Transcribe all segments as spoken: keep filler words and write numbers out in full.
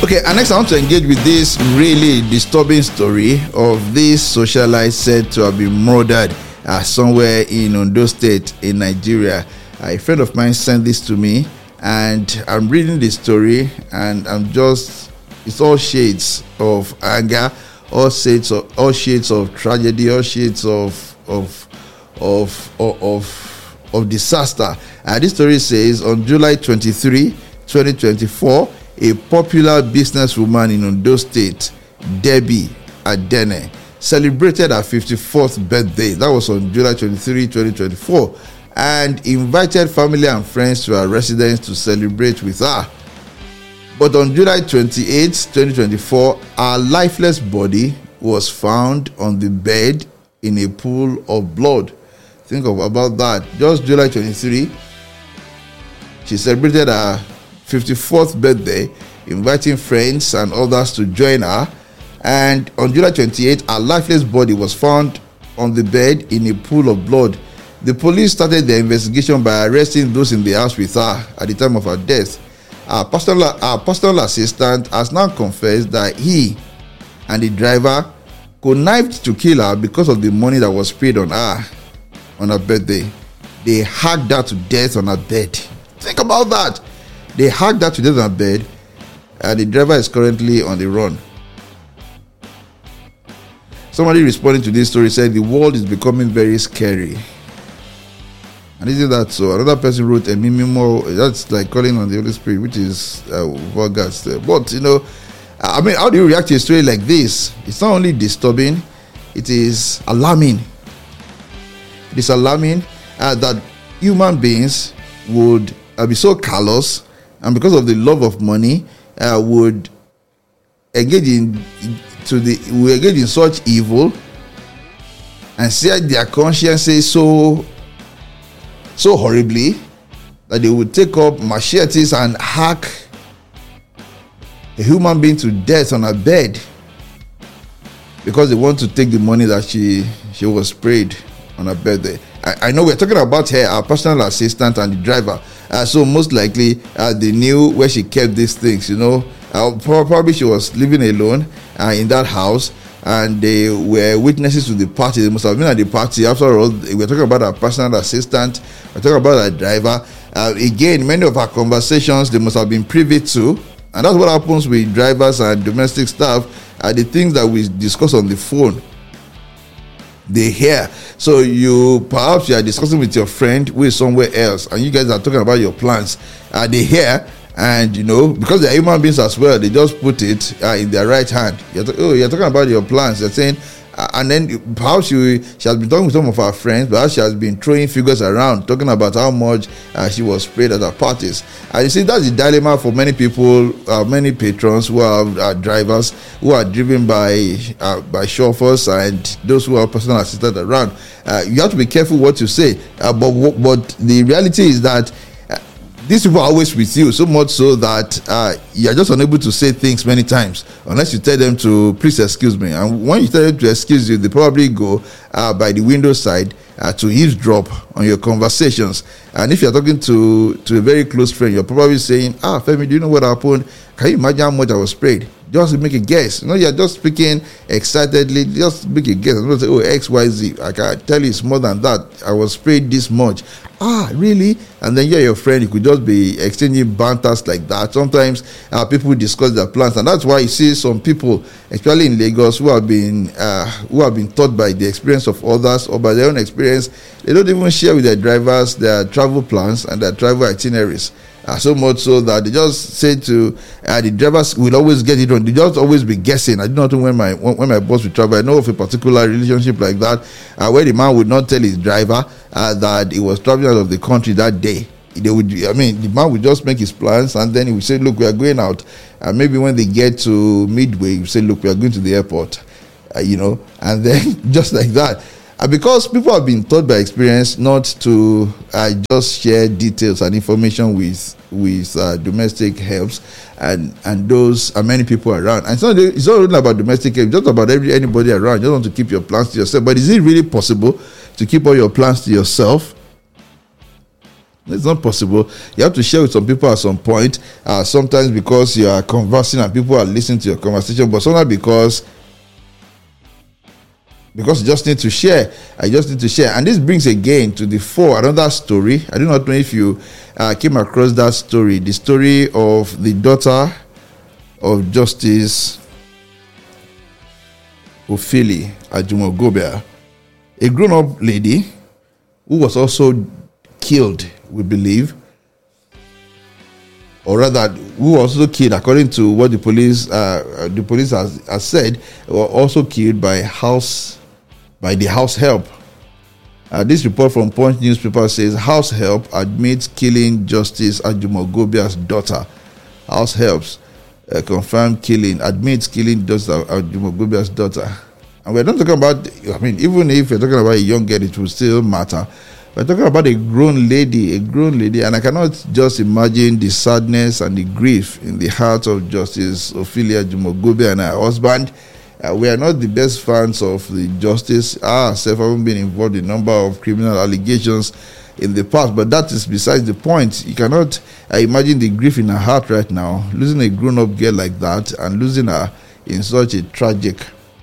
Okay, and next I want to engage with this really disturbing story of this socialite said to have been murdered uh, somewhere in Ondo State in Nigeria. Uh, a friend of mine sent this to me, and I'm reading the story, and I'm just, it's all shades of anger, all shades of all shades of tragedy, all shades of of of of of, of disaster. Uh, this story says on July twenty-third, twenty twenty-four, a popular businesswoman in Ondo State, Debbie Adene, celebrated her fifty-fourth birthday. That was on July twenty-third, twenty twenty-four, and invited family and friends to her residence to celebrate with her. But on July twenty-eighth, twenty twenty-four, her lifeless body was found on the bed in a pool of blood. Think of about that. Just July twenty-third, she celebrated her fifty-fourth birthday, inviting friends and others to join her. And on July twenty-eighth, her lifeless body was found on the bed in a pool of blood. The police started their investigation by arresting those in the house with her at the time of her death. Our personal, our personal assistant has now confessed that he and the driver connived to kill her because of the money that was paid on her on her birthday. They hacked her to death on her bed. Think about that. They hacked her to death on her bed, and the driver is currently on the run. Somebody responding to this story said the world is becoming very scary. And isn't that so? Another person wrote a memo, that's like calling on the Holy Spirit, which is uh, vulgar. But, you know, I mean, how do you react to a story like this? It's not only disturbing, it is alarming. It is alarming uh, that human beings would uh, be so callous, and because of the love of money, uh, would engage in to the will engage in such evil and set their consciences so so horribly that they would take up machetes and hack a human being to death on her bed because they want to take the money that she she was sprayed on her birthday. I, I know we're talking about her, our personal assistant and the driver. Uh, so most likely uh, they knew where she kept these things, you know. Uh, probably she was living alone uh, in that house, and they were witnesses to the party. They must have been at the party. After all, we're talking about our personal assistant, we're talking about our driver. Uh, again, many of our conversations they must have been privy to, and that's what happens with drivers and domestic staff. Uh, the things that we discuss on the phone, they hear. So you perhaps you are discussing with your friend who is somewhere else, and you guys are talking about your plans. Uh, they hear, and you know, because they are human beings as well, they just put it uh, in their right hand. You're to- oh, you're talking about your plans. They're saying, uh, and then perhaps she, she has been talking with some of our friends, but she has been throwing figures around, talking about how much uh, she was paid at her parties. And you see, that's the dilemma for many people, uh, many patrons who are uh, drivers, who are driven by uh, by chauffeurs and those who are personal assistants around. Uh, you have to be careful what you say. Uh, but but the reality is that these people are always with you, so much so that uh, you're just unable to say things many times unless you tell them to please excuse me. And when you tell them to excuse you, they probably go uh, by the window side uh, to eavesdrop on your conversations. And if you're talking to, to a very close friend, you're probably saying, ah, Femi, do you know what happened? Can you imagine how much I was sprayed? Just make a guess. You know, you're just speaking excitedly. Just make a guess. I'm going to say, oh, X, Y, Z. I can tell you it's more than that. I was sprayed this much. Ah, really? And then you're your friend. You could just be exchanging banters like that. Sometimes uh, people discuss their plans, and that's why you see some people, especially in Lagos, who have been uh, who have been taught by the experience of others or by their own experience. They don't even share with their drivers their travel plans and their travel itineraries. Uh, so much so that they just say to uh, the drivers will always get it wrong. They just always be guessing. I do not know when my when my boss will travel. I know of a particular relationship like that uh, where the man would not tell his driver uh, that he was traveling out of the country that day. They would, I mean, the man would just make his plans, and then he would say, "Look, we are going out." And maybe when they get to Midway, he would say, "Look, we are going to the airport," uh, you know, and then just like that. Uh, because people have been taught by experience not to uh, just share details and information with with uh, domestic helps and and those are many people around. And it's not, it's not only about domestic help, just about every anybody around. You don't want to keep your plans to yourself. But is it really possible to keep all your plans to yourself? It's not possible. You have to share with some people at some point. Uh, sometimes because you are conversing and people are listening to your conversation, but sometimes because because you just need to share. I just need to share. And this brings again to the fore another story. I do not know if you uh, came across that story. The story of the daughter of Justice Ophelia Ajumogobia, a grown-up lady who was also killed, we believe, or rather, who was also killed, according to what the police uh, the police has, has said, were also killed by house by the house help. Uh, this report from Punch newspaper says house help admits killing Justice Ajumogobia's daughter. House helps uh, confirmed killing, admits killing Justice Ajumogobia's daughter. And we're not talking about, I mean, even if we're talking about a young girl, it will still matter. We're talking about a grown lady, a grown lady, and I cannot just imagine the sadness and the grief in the heart of Justice Ophelia Ajumogobia and her husband. Uh, we are not the best fans of the justice. I myself haven't been involved in a number of criminal allegations in the past, but that is besides the point. You cannot uh, imagine the grief in her heart right now, losing a grown-up girl like that and losing her in such a tragic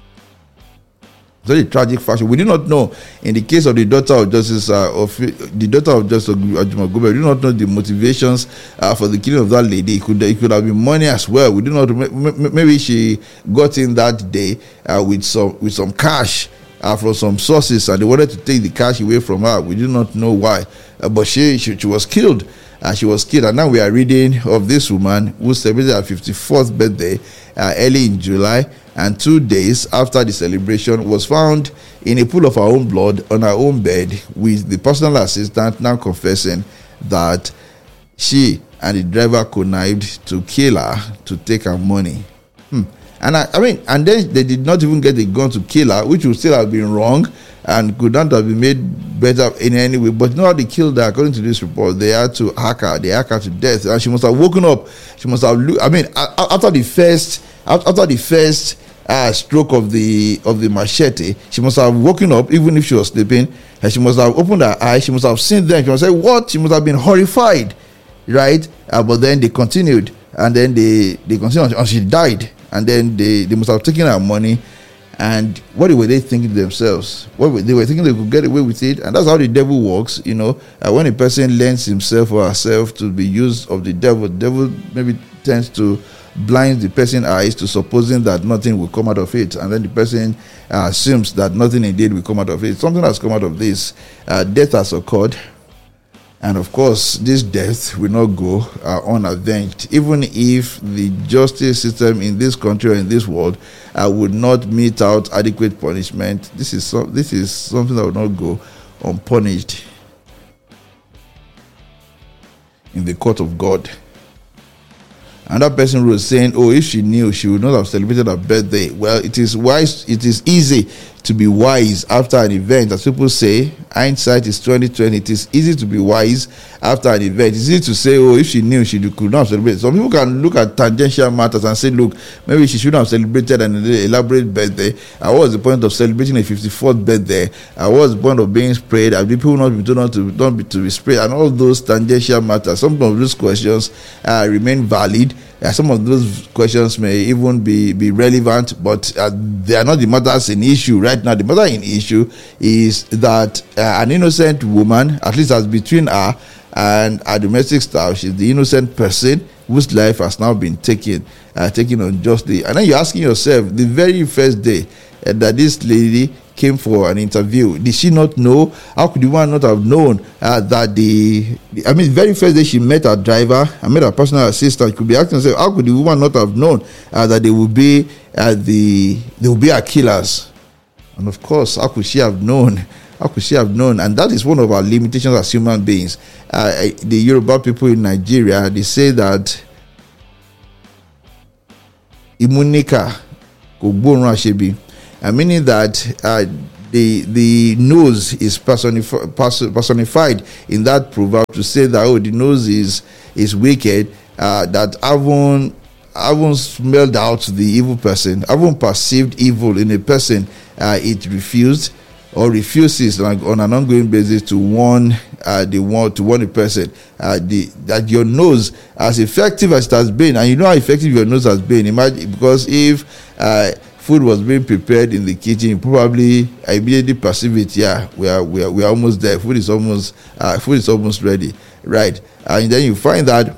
Very tragic fashion. We do not know, in the case of the daughter of Justice uh, of the daughter of Justice Ajumogobia, we do not know the motivations uh, for the killing of that lady. It could it could have been money as well. We do not. Maybe she got in that day uh, with some with some cash uh, from some sources, and they wanted to take the cash away from her. We do not know why, uh, but she, she she was killed. Uh, she was killed, and now we are reading of this woman who celebrated her fifty-fourth birthday uh, early in July. And two days after the celebration, was found in a pool of her own blood on her own bed, with the personal assistant now confessing that she and the driver connived to kill her to take her money. Hmm. And I, I mean, and then they did not even get a gun to kill her, which would still have been wrong and could not have been made better in any way. But you know how they killed her? According to this report, they had to hack her. They hacked her to death, and she must have woken up. She must have. I mean, after the first, after the first. Uh, stroke of the of the machete, she must have woken up, even if she was sleeping, and she must have opened her eyes. She must have seen them. She must say, "What?" She must have been horrified, right? Uh, but then they continued, and then they they continued until she died, and then they they must have taken her money. And what were they thinking to themselves? What were, they were thinking they could get away with it, and that's how the devil works, you know. Uh, when a person lends himself or herself to be used of the devil, the devil maybe tends to blind the person's eyes to supposing that nothing will come out of it, and then the person uh, assumes that nothing indeed will come out of it. Something has come out of this. Uh, death has occurred, and of course this death will not go uh, unavenged, even if the justice system in this country or in this world uh, would not mete out adequate punishment. This is so, this is something that will not go unpunished in the court of God. Another person wrote saying, "Oh, if she knew, she would not have celebrated her birthday." Well, it is wise. It is easy to be wise after an event, as people say. Hindsight is twenty twenty. It is easy to be wise after an event. It's easy to say, "Oh, if she knew, she could not have celebrated." Some people can look at tangential matters and say, "Look, maybe she shouldn't have celebrated an elaborate birthday. Uh, what was the point of celebrating a fifty-fourth birthday? Uh, what was the point of being sprayed? Have people not been told not to don't be to be sprayed?" And all those tangential matters. Some of those questions uh, remain valid. Uh, some of those questions may even be, be relevant, but uh, they are not the matters in issue right now. The matter in issue is that uh, an innocent woman, at least as between her and her domestic staff, she's the innocent person whose life has now been taken, uh, taken unjustly. And then you're asking yourself, the very first day uh, that this lady came for an interview, did she not know? How could the one not have known uh, that the, the I mean, the very first day she met her driver, I met her personal assistant, could be asking herself, how could the woman not have known uh, that they would be uh, the they would be her killers? And of course, how could she have known? How could she have known? And that is one of our limitations as human beings. Uh, the Yoruba people in Nigeria, they say that imunika kogborun asebi. Uh, meaning that uh, the the nose is personif- personified in that proverb to say that, oh, the nose is is wicked, uh, that haven't haven't smelled out the evil person, haven't perceived evil in a person, uh, it refused. or refuses like, on an ongoing basis to warn uh, the one to warn the person uh, the, that your nose, as effective as it has been, and you know how effective your nose has been. Imagine, because if uh, food was being prepared in the kitchen, you probably immediately perceive it. Yeah, we are we are we are almost there. Food is almost uh, food is almost ready, right? And then you find that.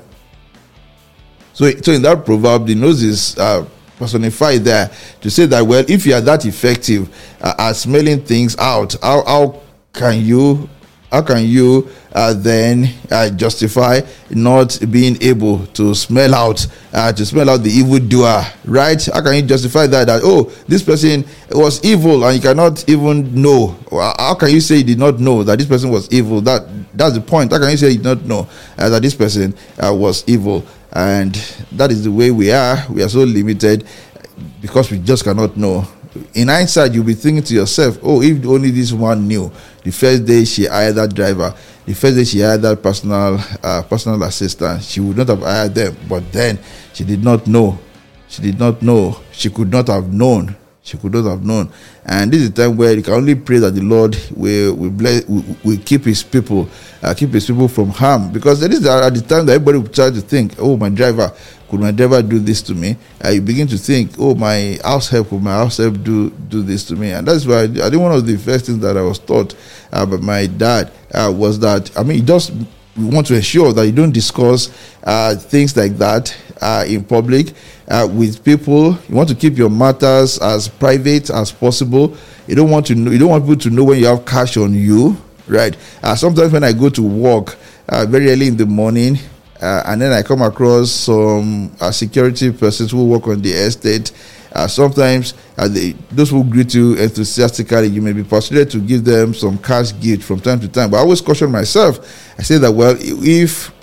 So, so in that proverb, the nose is uh, personified there to say that, well, if you are that effective uh, at smelling things out, how how can you how can you uh, then uh, justify not being able to smell out uh, to smell out the evildoer, right? How can you justify that that oh, this person was evil and you cannot even know? How can you say you did not know that this person was evil? That that's the point. How can you say you did not know uh, that this person uh, was evil? And that is the way we are. We are so limited because we just cannot know. In hindsight, you'll be thinking to yourself, oh, if only this one knew the first day she hired that driver, the first day she hired that personal uh, personal assistant, she would not have hired them. But then she did not know. She did not know. She could not have known. She could not have known. And this is the time where you can only pray that the Lord will, will, bless, will, will keep his people, uh, keep his people from harm. Because that is at the time that everybody will try to think, oh, my driver, could my driver do this to me? Uh, you begin to think, oh, my house help, could my house help do, do this to me? And that's why I, I think one of the first things that I was taught uh, by my dad uh, was that, I mean, you just you want to ensure that you don't discuss uh, things like that uh, in public uh, with people. You want to keep your matters as private as possible. You don't want to know, you don't want people to know when you have cash on you, right? Uh, sometimes when I go to work uh, very early in the morning, uh, and then I come across some uh, security persons who work on the estate. Uh, sometimes uh, they, those who greet you enthusiastically, you may be persuaded to give them some cash gift from time to time. But I always caution myself. I say that, well, if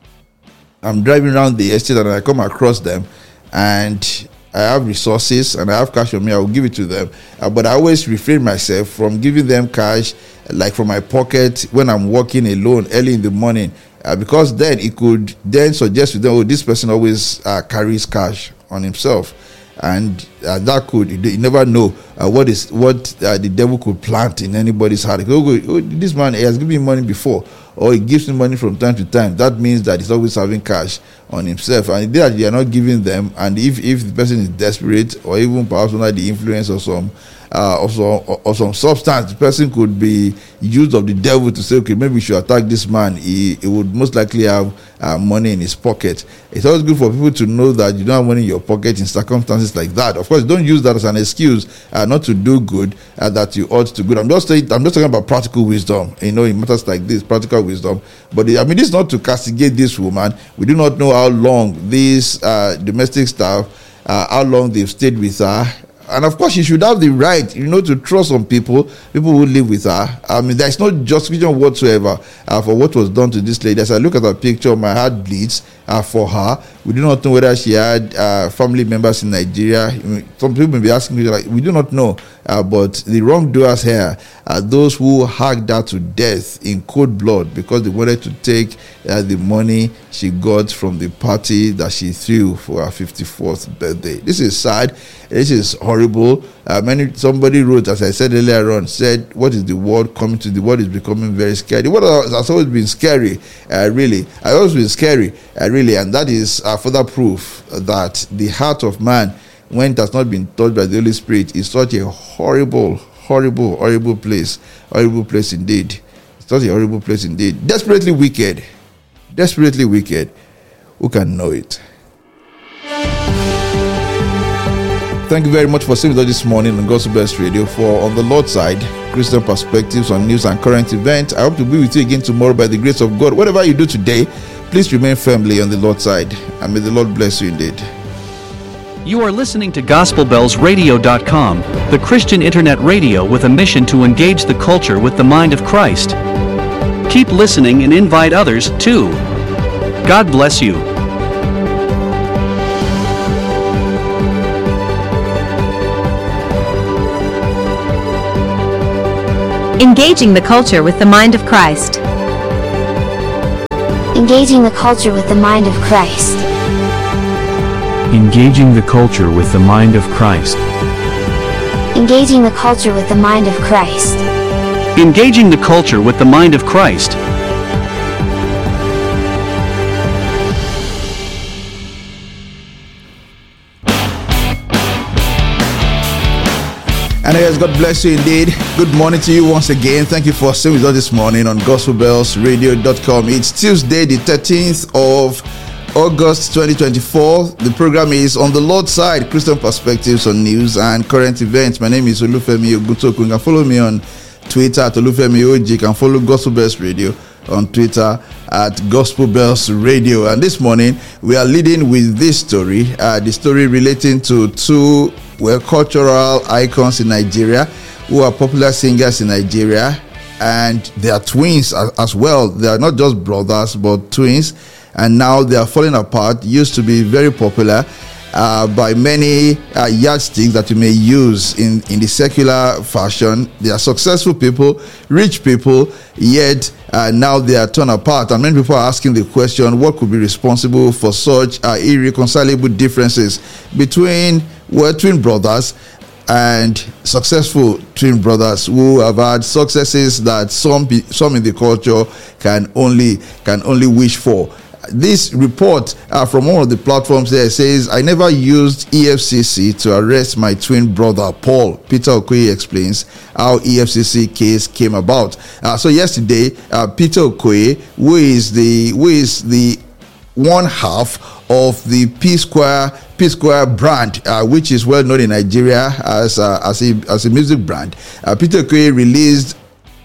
I'm driving around the estate and I come across them and I have resources and I have cash on me, I will give it to them. Uh, but I always refrain myself from giving them cash, like from my pocket when I'm walking alone early in the morning. Uh, because then it could then suggest to them, oh, this person always uh, carries cash on himself. And uh, that could, you never know uh, what is what uh, the devil could plant in anybody's heart. Oh, oh, this man, he has given me money before, or he gives me money from time to time. That means that he's always having cash on himself, and that you are not giving them. And if, if the person is desperate, or even perhaps under the influence of some uh, of some or some substance, the person could be used of the devil to say, okay, maybe we should attack this man. He, he would most likely have uh, money in his pocket. It's always good for people to know that you don't have money in your pocket in circumstances like that. Of course, don't use that as an excuse uh, not to do good uh, that you ought to do. I'm just saying, I'm just talking about practical wisdom. You know, in matters like this, practical wisdom. But I mean, this is not to castigate this woman. We do not know how long this uh, domestic staff, uh, how long they've stayed with her. And of course, she should have the right, you know, to trust on people, people who live with her. I mean, there's no justification whatsoever uh, for what was done to this lady. As I look at her picture, my heart bleeds uh, for her. We do not know whether she had uh, family members in Nigeria. I mean, some people may be asking me, like, we do not know. Uh, but the wrongdoers here are those who hacked her to death in cold blood because they wanted to take uh, the money she got from the party that she threw for her fifty-fourth birthday. This is sad. This is horrible. Uh, many somebody wrote, as I said earlier on, said, "What is the world coming to? The world is becoming very scary." The world has always been scary, uh, really. Has always been scary, uh, really, and that is uh, further proof that the heart of man, when it has not been touched by the Holy Spirit, is such a horrible, horrible, horrible place. Horrible place indeed. It's such a horrible place indeed. Desperately wicked. Desperately wicked. Who can know it? Thank you very much for staying with us this morning on Gospel Best Radio for On the Lord's Side, Christian perspectives on news and current events. I hope to be with you again tomorrow by the grace of God. Whatever you do today, please remain firmly on the Lord's side, and may the Lord bless you indeed. You are listening to Gospel Bells Radio dot com, the Christian internet radio with a mission to engage the culture with the mind of Christ. Keep listening and invite others, too. God bless you. Engaging the culture with the mind of Christ. Engaging the culture with the mind of Christ. Engaging the culture with the mind of Christ. Engaging the culture with the mind of Christ. Engaging the culture with the mind of Christ. And yes, God bless you indeed. Good morning to you once again. Thank you for staying with us this morning on gospel bells radio dot com. It's Tuesday, the thirteenth of August twenty twenty-four. The program is On the Lord's Side, Christian Perspectives on News and Current Events. My name is Olufemi Oguntoku. You can follow me on Twitter at Olufemi O G. You can follow Gospel Bells Radio on Twitter at Gospel Bells Radio. And this morning, we are leading with this story, uh, the story relating to two well, cultural icons in Nigeria who are popular singers in Nigeria, and they are twins as, as well. They are not just brothers but twins, and now they are falling apart. Used to be very popular uh, by many uh, yardsticks that you may use in, in the secular fashion. They are successful people, rich people, yet uh, now they are torn apart. And many people are asking the question, what could be responsible for such uh, irreconcilable differences between well, twin brothers and successful twin brothers who have had successes that some some in the culture can only can only wish for. This report uh, from one of the platforms there says, I never used E F C C to arrest my twin brother Paul. Peter Okoye explains how E F C C case came about. Uh, so yesterday, uh, Peter Okoye, who is the who is the one half of the P Square P Square brand, uh, which is well known in Nigeria as uh, as a as a music brand. Uh, Peter Okoye released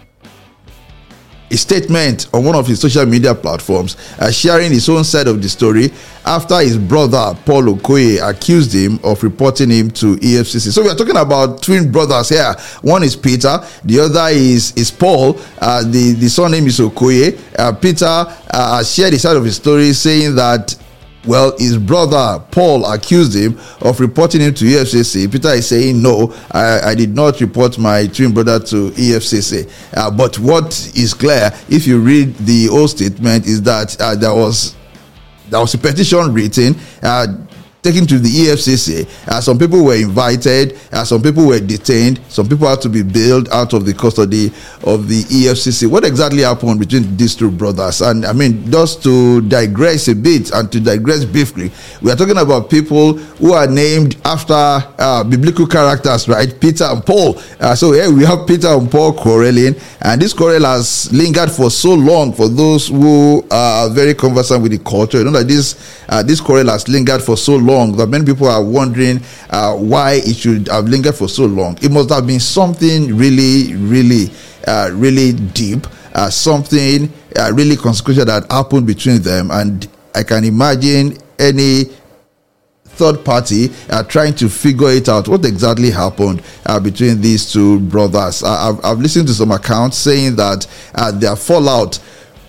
a statement on one of his social media platforms, uh, sharing his own side of the story after his brother Paul Okoye accused him of reporting him to E F C C. So we are talking about twin brothers here. One is Peter, the other is is Paul. Uh, the the surname is Okoye. Uh, Peter uh, shared his side of his story, saying that, well, his brother Paul accused him of reporting him to E F C C. Peter is saying, no, I, I did not report my twin brother to E F C C. Uh, but what is clear, if you read the whole statement, is that uh, there was there was a petition written, uh, taken to the E F C C. Uh, some people were invited, uh, some people were detained, some people had to be bailed out of the custody of the E F C C. What exactly happened between these two brothers? And I mean, just to digress a bit and to digress briefly, we are talking about people who are named after uh, biblical characters, right? Peter and Paul. Uh, so here we have Peter and Paul quarreling, and this quarrel has lingered for so long. For those who are very conversant with the culture, you know that this uh, this quarrel has lingered for so long long that many people are wondering uh, why it should have lingered for so long. It must have been something really, really, uh, really deep, uh, something uh, really consequential that happened between them. And I can imagine any third party uh, trying to figure it out, what exactly happened uh, between these two brothers. Uh, I've, I've listened to some accounts saying that uh, their fallout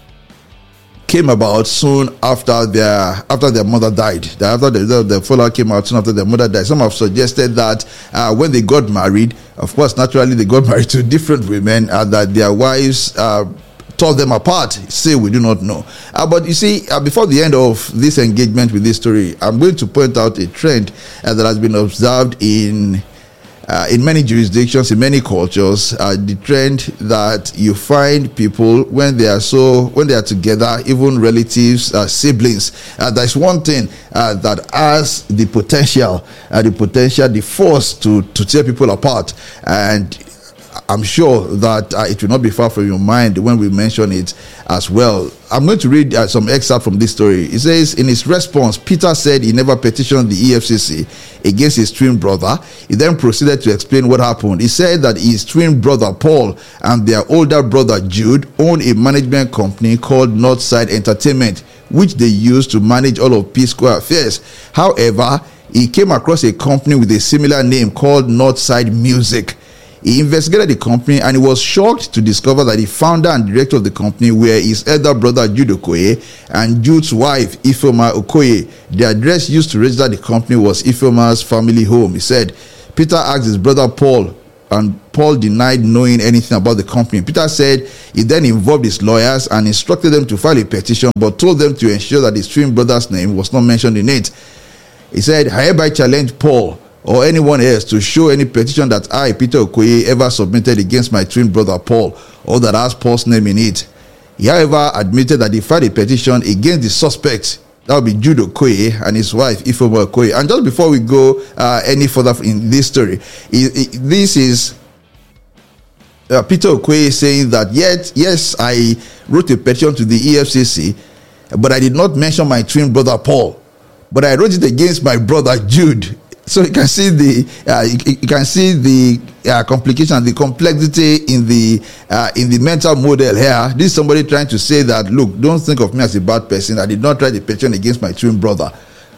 came about soon after their after their mother died. After the, the fallout came out soon after their mother died. Some have suggested that uh, when they got married, of course, naturally they got married to different women, and uh, that their wives uh, tore them apart. Say we do not know. Uh, but you see, uh, before the end of this engagement with this story, I'm going to point out a trend uh, that has been observed in Uh, in many jurisdictions, in many cultures, uh, the trend that you find people when they are so when they are together, even relatives, uh, siblings, uh, there's one thing uh, that has the potential, uh, the potential, the force to to tear people apart. And I'm sure that uh, it will not be far from your mind when we mention it as well. I'm going to read uh, some excerpt from this story. It says, in his response, Peter said he never petitioned the E F C C against his twin brother. He then proceeded to explain what happened. He said that his twin brother Paul and their older brother Jude own a management company called Northside Entertainment, which they use to manage all of P Square affairs. However, he came across a company with a similar name called Northside Music. He investigated the company and he was shocked to discover that the founder and director of the company were his elder brother Jude Okoye and Jude's wife Ifeoma Okoye. The address used to register the company was Ifeoma's family home. He said Peter asked his brother Paul, and Paul denied knowing anything about the company. Peter said he then involved his lawyers and instructed them to file a petition, but told them to ensure that his twin brother's name was not mentioned in it. He said, I hereby challenge Paul or anyone else to show any petition that I, Peter Okoye, ever submitted against my twin brother Paul, or that has Paul's name in it. He, however, admitted that he filed a petition against the suspect, that would be Jude Okoye, and his wife, Ifeoma Okoye. And just before we go uh, any further in this story, it, it, this is uh, Peter Okoye saying that, yet, yes, I wrote a petition to the E F C C, but I did not mention my twin brother Paul, but I wrote it against my brother Jude. So you can see the uh, you, you can see the uh, complication, the complexity in the uh, in the mental model here. This is somebody trying to say that, look, don't think of me as a bad person. I did not write the petition against my twin brother,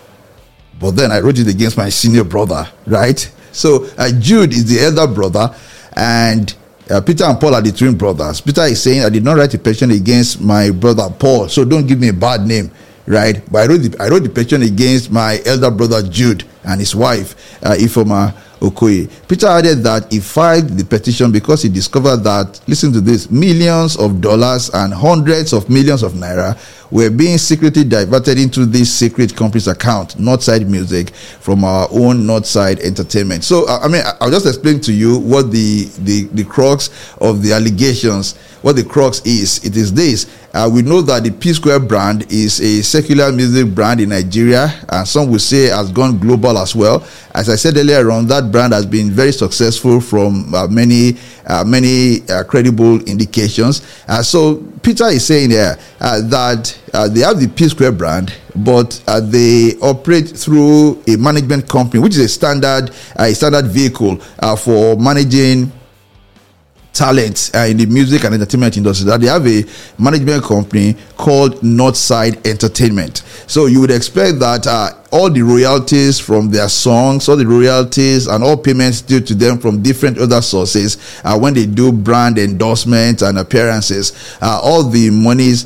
but then I wrote it against my senior brother, right? So uh, Jude is the elder brother, and uh, Peter and Paul are the twin brothers. Peter is saying, I did not write a petition against my brother Paul, so don't give me a bad name, right? But I wrote the, I wrote the petition against my elder brother Jude and his wife, uh, Ifeoma Okoye. Peter added that he filed the petition because he discovered that, listen to this, millions of dollars and hundreds of millions of naira were being secretly diverted into this secret company's account, Northside Music, from our own Northside Entertainment. So, uh, I mean, I'll just explain to you what the, the, the crux of the allegations, what the crux is. It is this. Uh, we know that the P Square brand is a secular music brand in Nigeria, and some will say has gone global as well. As I said earlier on, that brand has been very successful from uh, many uh, many uh, credible indications. Uh, so Peter is saying here uh, that uh, they have the P Square brand, but uh, they operate through a management company, which is a standard uh, a standard vehicle uh, for managing talent uh, in the music and entertainment industry. That they have a management company called Northside Entertainment. So you would expect that uh, all the royalties from their songs, all the royalties and all payments due to them from different other sources, uh, when they do brand endorsements and appearances, uh, all the monies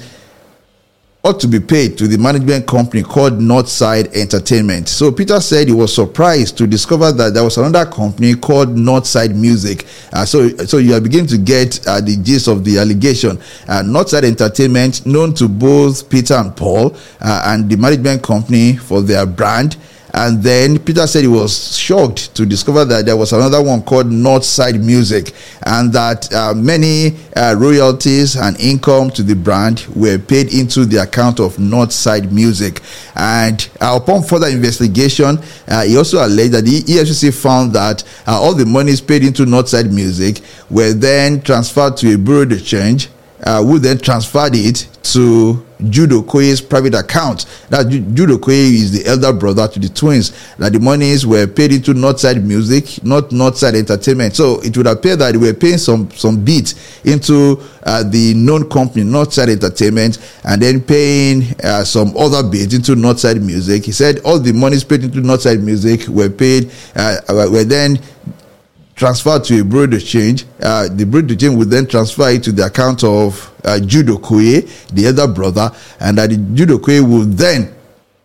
ought to be paid to the management company called Northside Entertainment. So Peter said he was surprised to discover that there was another company called Northside Music. Uh, so, so you are beginning to get uh, the gist of the allegation. Uh, Northside Entertainment, known to both Peter and Paul, uh, and the management company for their brand. And then Peter said he was shocked to discover that there was another one called Northside Music, and that uh, many uh, royalties and income to the brand were paid into the account of Northside Music. And uh, upon further investigation, uh, he also alleged that the E F C C found that uh, all the monies paid into Northside Music were then transferred to a bureau de change, uh, who then transferred it to Jude Okoye's private account. That Jude Okoye is the elder brother to the twins. That the monies were paid into Northside Music, not Northside Entertainment. So it would appear that they were paying some some bits into uh, the known company Northside Entertainment, and then paying uh, some other bits into Northside Music. He said all the monies paid into Northside Music were paid uh, were then transferred to a bureau de change. Uh, the bureau de change would then transfer it to the account of uh, Jude Okoye, the elder brother, and that the Jude Okoye would then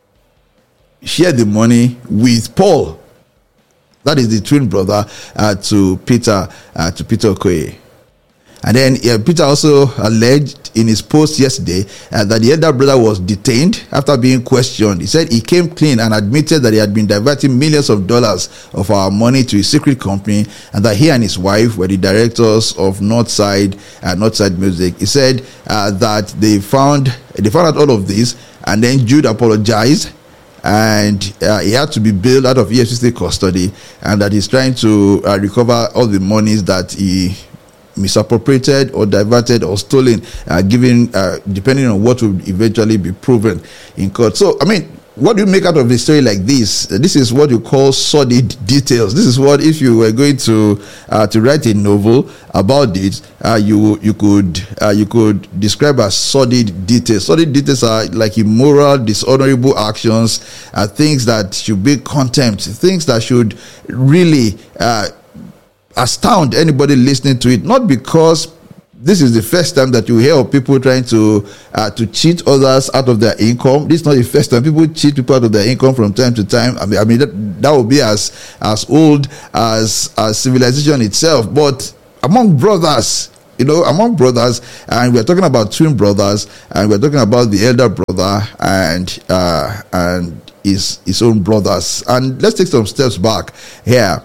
share the money with Paul, that is the twin brother, uh, to Peter, uh, to Peter Okoye. And then uh, Peter also alleged in his post yesterday uh, that the elder brother was detained after being questioned. He said he came clean and admitted that he had been diverting millions of dollars of our money to a secret company, and that he and his wife were the directors of Northside uh, Northside Music. He said uh, that they found they found out all of this, and then Jude apologized, and uh, he had to be bailed out of E F C C custody, and that he's trying to uh, recover all the monies that he misappropriated or diverted or stolen, uh, given uh, depending on what will eventually be proven in court. So, I mean, what do you make out of a story like this? This is what you call sordid details. This is what, if you were going to uh, to write a novel about it, uh, you you could uh, you could describe as sordid details. Sordid details are like immoral, dishonorable actions, uh, things that should be contempt, things that should really uh, astound anybody listening to it. Not because this is the first time that you hear of people trying to uh, to cheat others out of their income. This is not the first time. People cheat people out of their income from time to time. I mean, I mean that, that will be as as old as, as civilization itself. But among brothers, you know, among brothers, and we're talking about twin brothers, and we're talking about the elder brother and uh, and his his own brothers. And let's take some steps back here,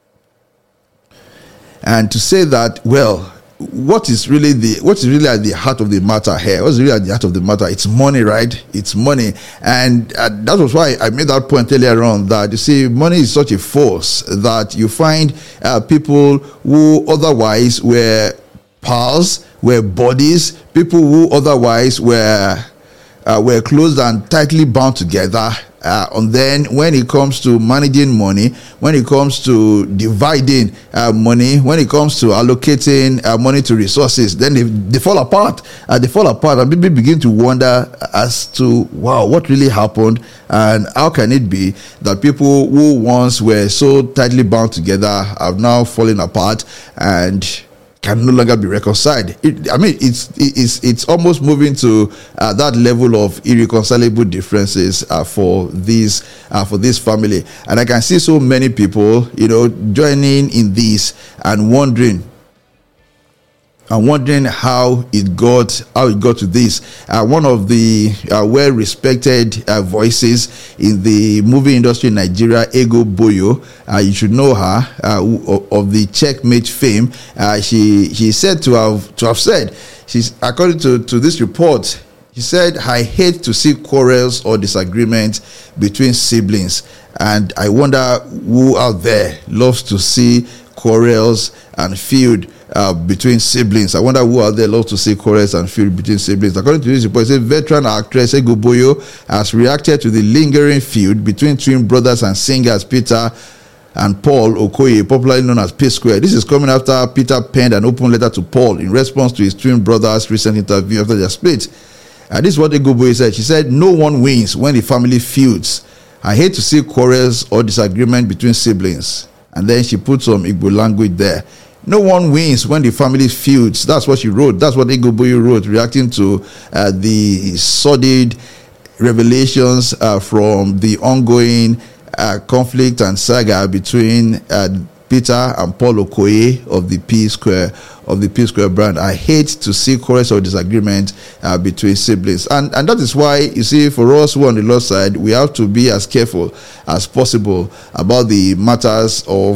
and to say that, well, what is really the what is really at the heart of the matter here? What's really at the heart of the matter? It's money, right? It's money, and uh, that was why I made that point earlier on, that you see, money is such a force that you find uh, people who otherwise were pals, were buddies, people who otherwise were uh, were close and tightly bound together. Uh, and then when it comes to managing money, when it comes to dividing uh, money, when it comes to allocating uh, money to resources, then they, they fall apart. Uh, they fall apart, and people begin to wonder as to, wow, what really happened, and how can it be that people who once were so tightly bound together have now fallen apart and can no longer be reconciled. It, I mean, it's it's it's almost moving to uh, that level of irreconcilable differences uh, for this uh, for this family, and I can see so many people, you know, joining in this and wondering. I'm wondering how it got how it got to this. Uh, one of the uh, well-respected uh, voices in the movie industry in Nigeria, Ego Boyo, uh, you should know her, uh, who, of the Checkmate fame. Uh, she she said to have to have said, she's according to, to this report, she said, "I hate to see quarrels or disagreements between siblings, and I wonder who out there loves to see quarrels and feud Uh, between siblings. I wonder who out there loves to see quarrels and feud between siblings." According to this report, it says veteran actress Ego Boyo has reacted to the lingering feud between twin brothers and singers Peter and Paul Okoye, popularly known as P Square. This is coming after Peter penned an open letter to Paul in response to his twin brothers' recent interview after their split. And this is what Ego Boyo said. She said, "No one wins when the family feuds. I hate to see quarrels or disagreement between siblings." And then she put some Igbo language there. No one wins when the family feuds. That's what she wrote. That's what Ego Boyo wrote, reacting to uh, the sordid revelations uh, from the ongoing uh, conflict and saga between uh, Peter and Paul Okoye of the P Square of the P Square brand. I hate to see quarrels or disagreement uh, between siblings, and and that is why, you see, for us who are on the Lord's side, we have to be as careful as possible about the matters of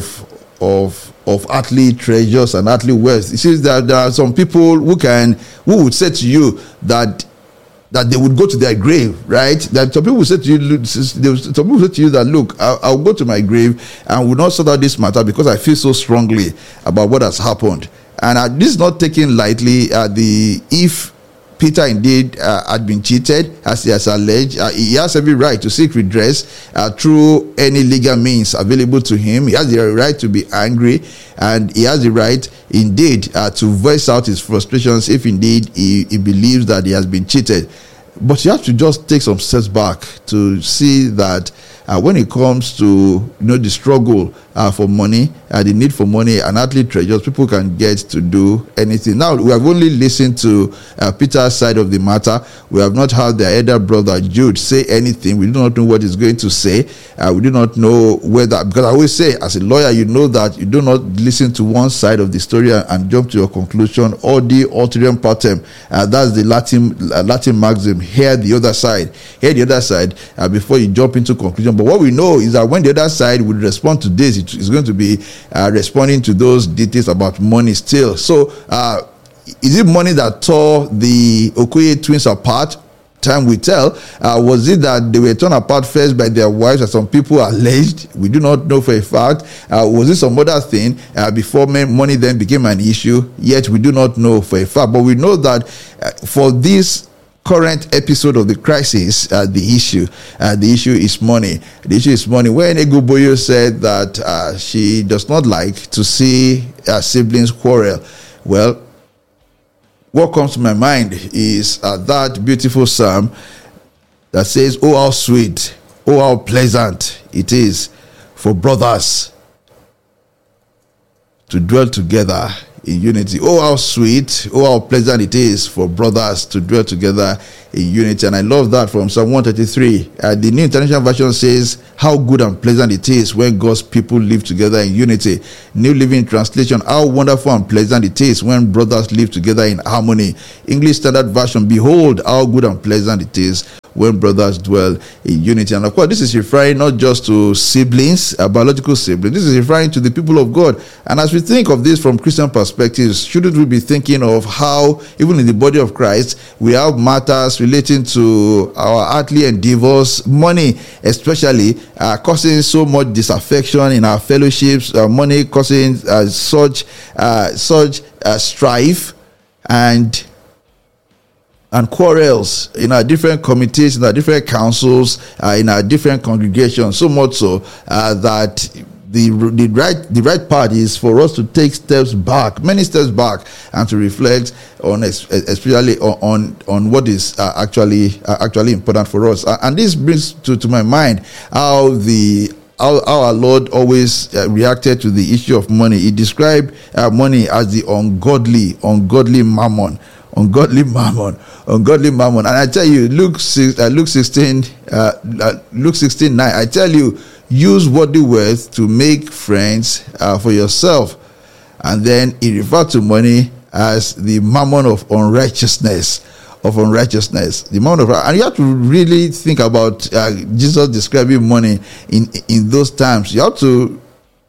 of. of earthly treasures and earthly wealth. You see that there are some people who can, who would say to you that that they would go to their grave, right? That some people will say to you, some people say to you that, look, I'll, I'll go to my grave and will not sort out this matter because I feel so strongly about what has happened. And uh, this is not taken lightly. Uh, the if Peter indeed uh, had been cheated, as he has alleged, uh, he has every right to seek redress uh, through any legal means available to him. He has the right to be angry, and he has the right indeed uh, to voice out his frustrations if indeed he, he believes that he has been cheated. But you have to just take some steps back to see that uh, when it comes to, you know, the struggle uh, for money, uh, the need for money and earthly treasures, people can get to do anything. Now, we have only listened to uh, Peter's side of the matter. We have not heard their elder brother Jude say anything. We do not know what he's going to say. Uh, we do not know whether, because I always say, as a lawyer, you know that you do not listen to one side of the story and, and jump to your conclusion. Audi ulterior partem. Uh, that's the Latin uh, Latin maxim. Hear the other side. Hear the other side uh, before you jump into conclusion. But what we know is that when the other side will respond to this, it is going to be uh, responding to those details about money still. So, uh, is it money that tore the Okoye twins apart? Time will tell. Uh, was it that they were torn apart first by their wives, as some people alleged? We do not know for a fact. Uh, was it some other thing uh, before money then became an issue? Yet we do not know for a fact. But we know that uh, for this current episode of the crisis, uh, the issue, uh, the issue is money. The issue is money. When Ego Boyo said that uh, she does not like to see uh, siblings quarrel, well, what comes to my mind is uh, that beautiful psalm that says, "Oh, how sweet, oh, how pleasant it is for brothers to dwell together in unity." Oh, how sweet, oh, how pleasant it is for brothers to dwell together in unity. And I love that from Psalm one thirty-three. Uh, the New International Version says, "How good and pleasant it is when God's people live together in unity." New Living Translation, "How wonderful and pleasant it is when brothers live together in harmony." English Standard Version, "Behold, how good and pleasant it is when brothers dwell in unity. And of course, this is referring not just to siblings, uh, biological siblings. This is referring to the people of God. And as we think of this from Christian perspectives, shouldn't we be thinking of how, even in the body of Christ, we have matters relating to our earthly endeavors, money especially, uh, causing so much disaffection in our fellowships, uh, money causing uh, such uh, such uh, strife and and quarrels in our different committees, in our different councils, uh, in our different congregations, so much so uh, that the the right the right part is for us to take steps back, many steps back, and to reflect on, especially on on, on what is uh, actually uh, actually important for us. Uh, and this brings to, to my mind how the How, how our Lord always uh, reacted to the issue of money. He described uh, money as the ungodly, ungodly mammon, ungodly mammon, ungodly mammon. And I tell you, Luke six, uh, Luke sixteen, uh, uh, Luke sixteen nine. I tell you, use worldly wealth to make friends uh, for yourself. And then he referred to money as the mammon of unrighteousness. Of unrighteousness, the amount of, and you have to really think about uh, Jesus describing money in in those terms. You have to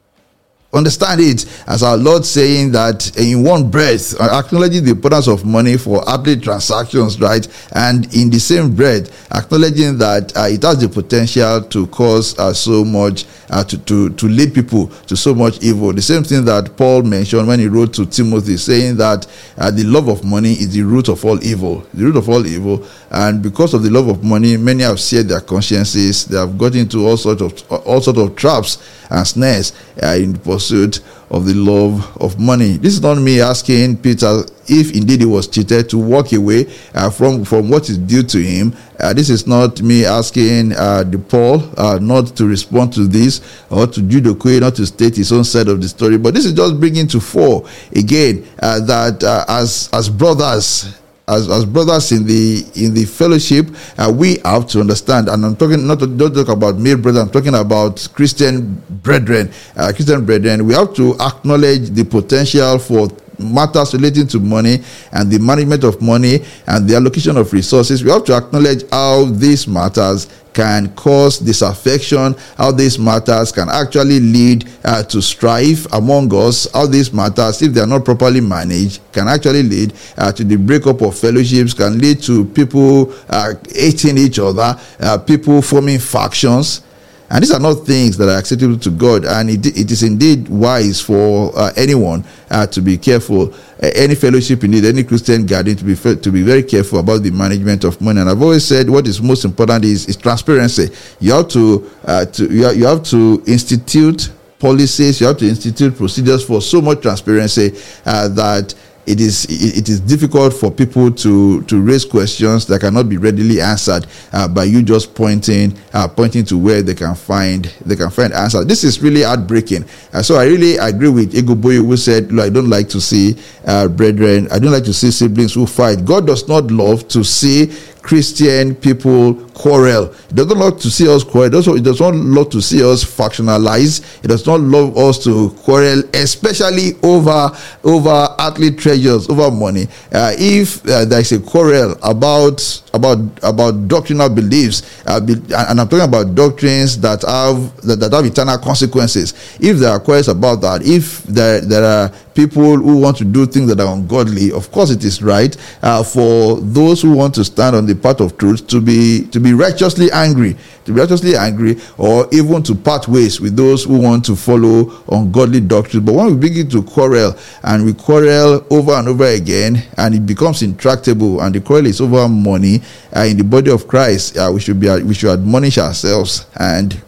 understand it as our Lord saying that in one breath, acknowledging the importance of money for earthly transactions, right? And in the same breath, acknowledging that uh, it has the potential to cause uh, so much, uh, to, to, to lead people to so much evil. The same thing that Paul mentioned when he wrote to Timothy, saying that uh, the love of money is the root of all evil, the root of all evil. And because of the love of money, many have seared their consciences. They have got into all sorts of all sorts of traps and snares uh, in the pursuit of the love of money. This is not me asking Peter if indeed he was cheated to walk away uh, from from what is due to him. Uh, this is not me asking uh, the Paul uh, not to respond to this, or to Jude Okoye not to state his own side of the story. But this is just bringing to fore again uh, that uh, as as brothers. As, as brothers in the in the fellowship, uh, we have to understand, and I'm talking not to, don't talk about male brothers, I'm talking about Christian brethren, uh, Christian brethren. We have to acknowledge the potential for matters relating to money and the management of money and the allocation of resources. We have to acknowledge how these matters can cause disaffection, how these matters can actually lead uh, to strife among us, how these matters, if they are not properly managed, can actually lead uh, to the breakup of fellowships, can lead to people uh, hating each other, uh, people forming factions. And these are not things that are acceptable to God, and it, it is indeed wise for uh, anyone uh, to be careful. Uh, any fellowship, indeed, any Christian gathering, to be to be very careful about the management of money. And I've always said, what is most important is, is transparency. You have to uh, to you, you have to institute policies. You have to institute procedures for so much transparency uh, that it is it is difficult for people to to raise questions that cannot be readily answered uh, by you just pointing uh, pointing to where they can find they can find answers. This is really heartbreaking. Uh, so I really agree with Egoboy, who said, "Look, I don't like to see uh, brethren. I don't like to see siblings who fight. God does not love to see Christian people quarrel. He does not love to see us quarrel. He does not love to see us factionalize. He does not love us to quarrel, especially over over earthly treasures, over money. Uh, if uh, there is a quarrel about about about doctrinal beliefs, uh, be, and I'm talking about doctrines that have that, that have eternal consequences. If there are quarrels about that, if there there are people who want to do things that are ungodly, of course it is right uh, for those who want to stand on the path of truth to be to be righteously angry, to be righteously angry, or even to part ways with those who want to follow ungodly doctrine. But when we begin to quarrel, and we quarrel over and over again, and it becomes intractable, and the quarrel is over money, uh, in the body of Christ, uh, we should be we should admonish ourselves and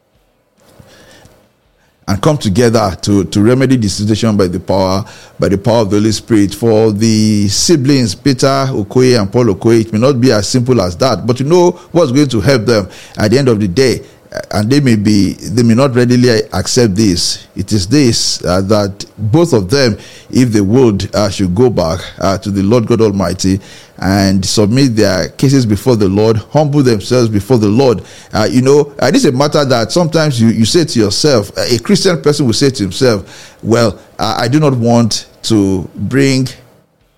and come together to, to remedy the situation by the power by the power of the Holy Spirit. For the siblings, Peter Okoye and Paul Okoye, it may not be as simple as that, but you know what's going to help them at the end of the day. And they may be, they may not readily accept this. It is this uh, that both of them, if they would, uh, should go back uh, to the Lord God Almighty and submit their cases before the Lord, humble themselves before the Lord. Uh, you know, uh, this is a matter that sometimes you, you say to yourself, uh, a Christian person will say to himself, well, uh, I do not want to bring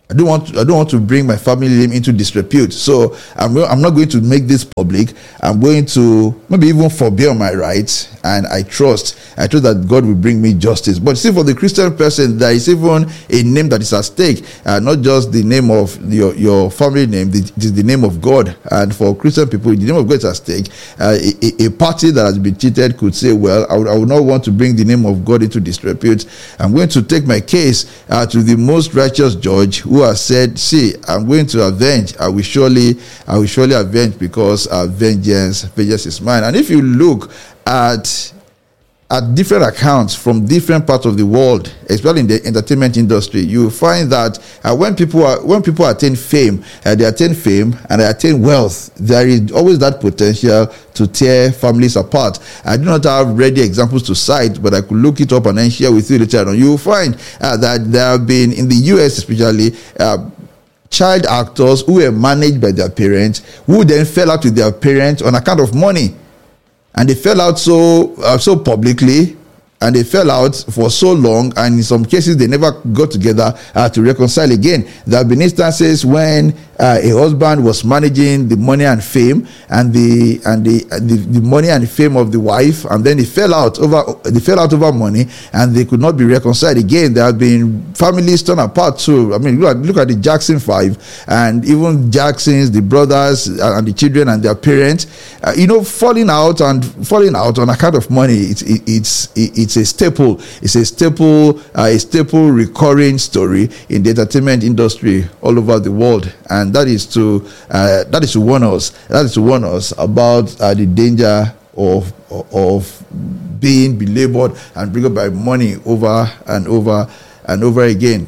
I don't want to, I don't want to bring my family name into disrepute. So I'm I'm not going to make this public. I'm going to maybe even forbear my rights, and I trust I trust that God will bring me justice. But see, for the Christian person, there is even a name that is at stake, uh, not just the name of your your family name. It is the name of God. And for Christian people, the name of God is at stake. Uh, a, a party that has been cheated could say, well, I would, I would not want to bring the name of God into disrepute. I'm going to take my case uh, to the most righteous judge, who has said, see, I'm going to avenge. I will surely, I will surely avenge, because uh, vengeance, vengeance is mine. And if you look at at different accounts from different parts of the world, especially in the entertainment industry, you will find that uh, when people are when people attain fame, uh, they attain fame and they attain wealth, there is always that potential to tear families apart. I do not have ready examples to cite, but I could look it up and then share with you later on. You will find uh, that there have been, in the U S especially, uh, child actors who were managed by their parents, who then fell out with their parents on account of money. And they fell out so uh, so publicly, and they fell out for so long, and in some cases they never got together uh, to reconcile again. There have been instances when uh, a husband was managing the money and fame, and the and the, the the money and fame of the wife, and then they fell out over they fell out over money, and they could not be reconciled again. There have been families torn apart too. I mean, look at, look at the Jackson Five, and even Jacksons, the brothers and the children and their parents, uh, you know, falling out and falling out on account of money. It's it, it's it, it's a staple. It's a staple, uh, a staple recurring story in the entertainment industry all over the world, and that is to uh, that is to warn us. That is to warn us about uh, the danger of of being belabored and bring up by money over and over and over again.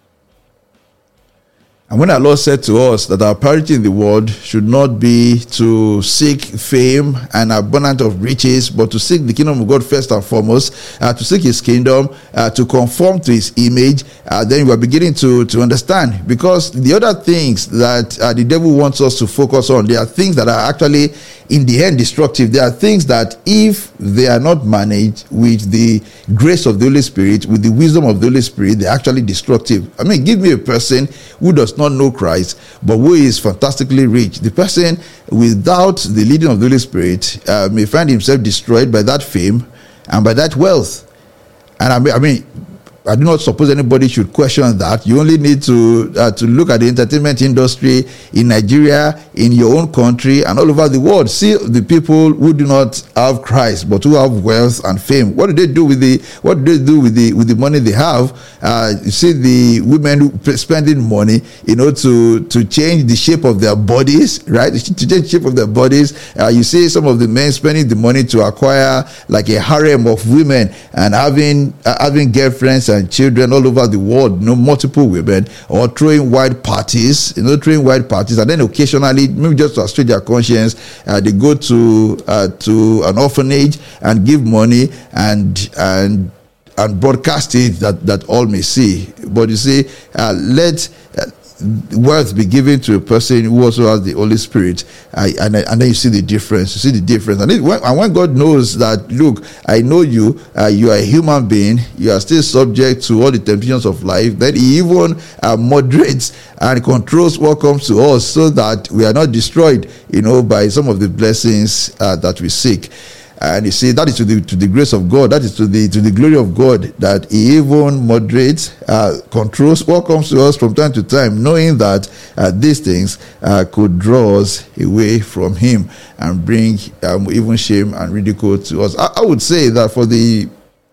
And when our Lord said to us that our priority in the world should not be to seek fame and abundance of riches, but to seek the kingdom of God first and foremost, uh, to seek his kingdom, uh, to conform to his image, uh, then we are beginning to, to understand. Because the other things that uh, the devil wants us to focus on, there are things that are actually in the end destructive. There are things that, if they are not managed with the grace of the Holy Spirit, with the wisdom of the Holy Spirit, they're actually destructive. I mean, give me a person who does not know Christ, but who is fantastically rich. The person without the leading of the Holy Spirit uh, may find himself destroyed by that fame and by that wealth. And I mean, I mean I do not suppose anybody should question that. You only need to uh, to look at the entertainment industry in Nigeria, in your own country, and all over the world. See the people who do not have Christ, but who have wealth and fame. What do they do with the What do they do with the with the money they have? Uh, you see the women who spending money, you know, to to change the shape of their bodies, right? To change the shape of their bodies. Uh, you see some of the men spending the money to acquire like a harem of women and having uh, having girlfriends and children all over the world, you know, multiple women, or throwing wide parties, you know, throwing wide parties, and then occasionally, maybe just to assuage their conscience, uh, they go to uh, to an orphanage and give money and and and broadcast it that that all may see. But you see, uh, let uh, wealth be given to a person who also has the Holy Spirit, uh, and, and then you see the difference. You see the difference, and, it, when, and when God knows that, look, I know you, uh, you are a human being, you are still subject to all the temptations of life, then He even uh, moderates and controls what comes to us, so that we are not destroyed, you know, by some of the blessings uh, that we seek. And you see, that is to the to the grace of God, that is to the to the glory of God, that He even moderates, uh, controls what comes to us from time to time, knowing that uh, these things uh, could draw us away from Him and bring um, even shame and ridicule to us. I, I would say that for the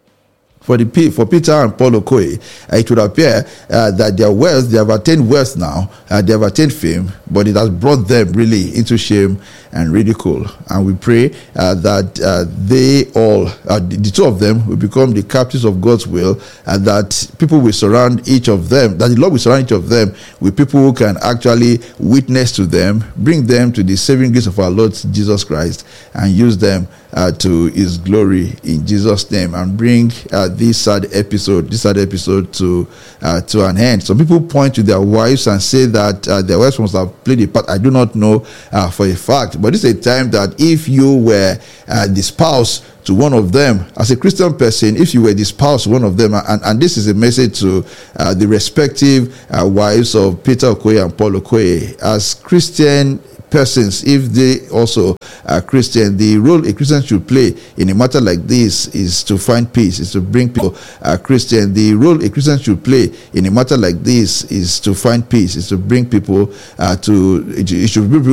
For the for Peter and Paul Okoye, uh, it would appear uh, that their wealth, they have attained wealth now, uh, they have attained fame, but it has brought them really into shame and ridicule. And we pray uh, that uh, they all, uh, the, the two of them, will become the captives of God's will, and that people will surround each of them, that the Lord will surround each of them with people who can actually witness to them, bring them to the saving grace of our Lord Jesus Christ, and use them uh, to His glory in Jesus' name, and bring uh, this sad episode, this sad episode to uh, to an end. Some people point to their wives and say that uh, their wives must have played a part. I do not know uh, for a fact, but this is a time that if you were uh, the spouse to one of them. As a Christian person, if you were the spouse of one of them, and, and this is a message to uh, the respective uh, wives of Peter Okoye and Paul Okoye, as Christian persons, if they also are Christian, the role a Christian should play in a matter like this is to find peace, is to bring people uh, Christian. The role a Christian should play in a matter like this is to find peace, is to bring people uh, to, it should bring people